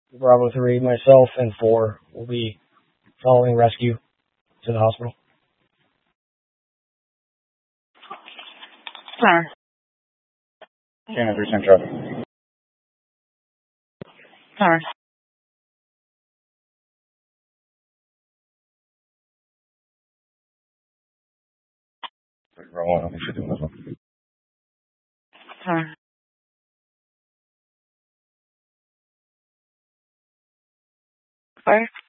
Bravo 3, myself, and 4 will be following rescue to the hospital. Center. Channel 3 Central. Center. Bravo 1, I'll be shooting as well. Center. Fire.